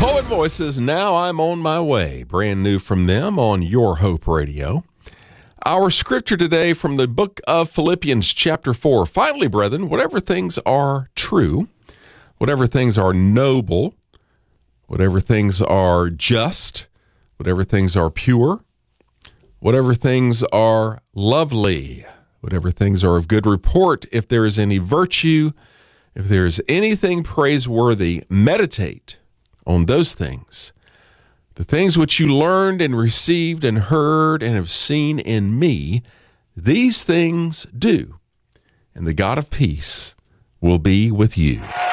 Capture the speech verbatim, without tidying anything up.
Poet Voices, Now I'm on My Way. Brand new from them on Your Hope Radio. Our scripture today from the book of Philippians chapter four. Finally, brethren, whatever things are true, whatever things are noble, whatever things are just, whatever things are pure, whatever things are lovely, whatever things are of good report, if there is any virtue, if there is anything praiseworthy, meditate on those things. The things which you learned and received and heard and have seen in me, these things do, and the God of peace will be with you.